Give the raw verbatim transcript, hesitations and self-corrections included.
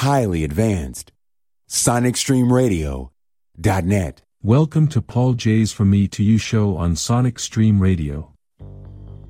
highly advanced. Sonic Stream Radio dot net. Welcome to Paul J's From Me to You show on Sonic Stream Radio.